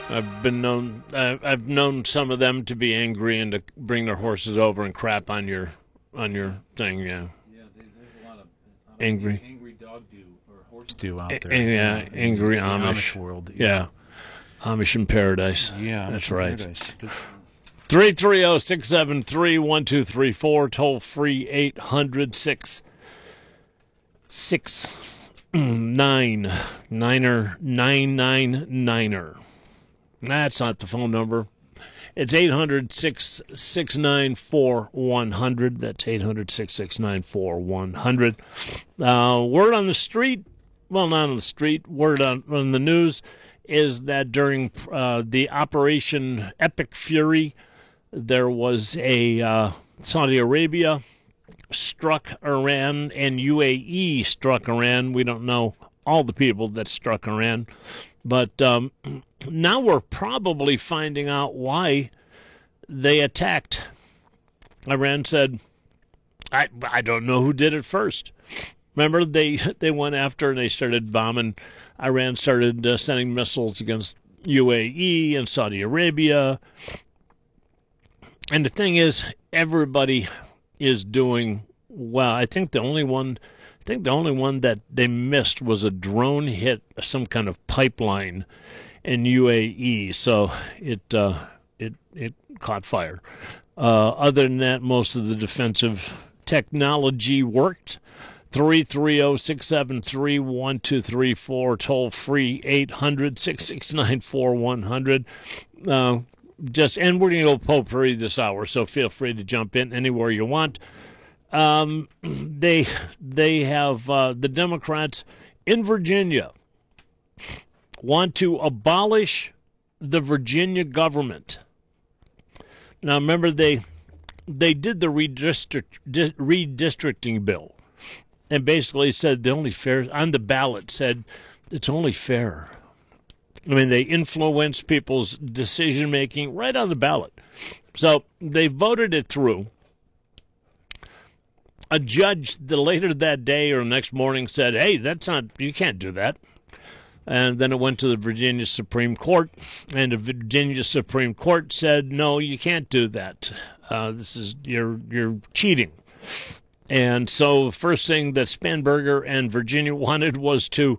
I've known some of them to be angry and to bring their horses over and crap on your thing. Yeah. Yeah, there's a lot of Angry dog do or horse do out there. Yeah, angry in the Amish world. Yeah. Amish in paradise. Yeah, that's Amish in right. Paradise. 330-673-1234, toll free 800-669-999er. That's not the phone number. It's 800-669-4100. That's 800-669-4100. Word on the street, well, not on the street, word on the news is that during the Operation Epic Fury, there was a Saudi Arabia struck Iran and UAE struck Iran. We don't know all the people that struck Iran, but now we're probably finding out why they attacked. Iran said, I don't know who did it first. Remember, they went after and they started bombing. Iran started sending missiles against UAE and Saudi Arabia. And the thing is, everybody is doing well. I think the only one that they missed was a drone hit some kind of pipeline in UAE, so it caught fire. Other than that, most of the defensive technology worked. 330-673-1234, toll free 800-669-4100. And we're going to go potpourri this hour, so feel free to jump in anywhere you want. They have the Democrats in Virginia want to abolish the Virginia government. Now, remember, they did the redistricting bill and basically said the only fair, on the ballot said it's only fair. I mean, they influence people's decision-making right on the ballot. So they voted it through. A judge later that day or next morning said, hey, you can't do that. And then it went to the Virginia Supreme Court, and the Virginia Supreme Court said, no, you can't do that. You're cheating. And so the first thing that Spanberger and Virginia wanted was to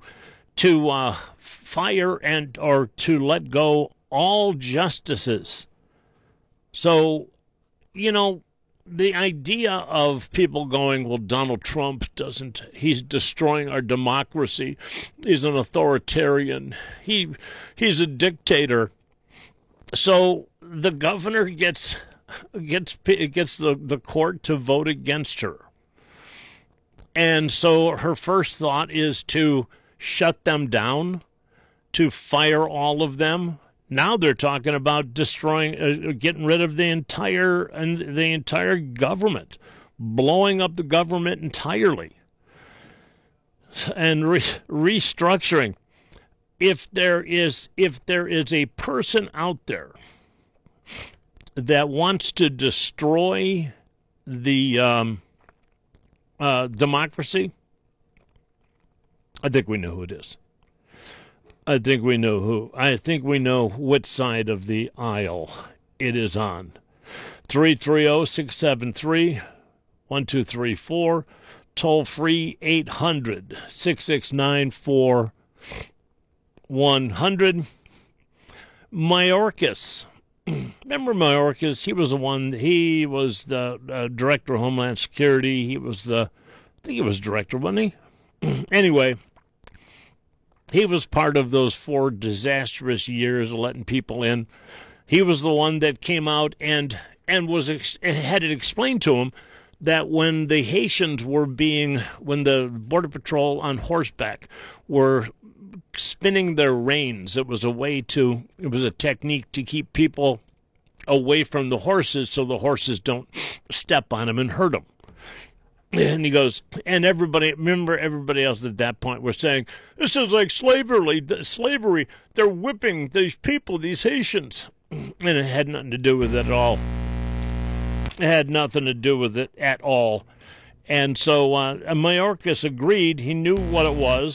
fire or to let go all justices. So, the idea of people going, well, Donald Trump he's destroying our democracy. He's an authoritarian. He's a dictator. So the governor gets the court to vote against her. And so her first thought is to shut them down, to fire all of them. Now they're talking about destroying, getting rid of the entire government, blowing up the government entirely, and restructuring. If there is a person out there that wants to destroy the democracy, I think we know who it is. I think we know who. I think we know which side of the aisle it is on. 330-673-1234, toll free 800-669-4100. Mayorkas. Remember Mayorkas? He was the director of Homeland Security. I think he was director, wasn't he? Anyway, he was part of those 4 disastrous years of letting people in. He was the one that came out and had it explained to him that when the Haitians when the Border Patrol on horseback were spinning their reins, it was a technique to keep people away from the horses so the horses don't step on them and hurt them. And he goes, and everybody else at that point was saying, this is like slavery. They're whipping these people, these Haitians. And it had nothing to do with it at all. It had nothing to do with it at all. And so Mayorkas agreed. He knew what it was.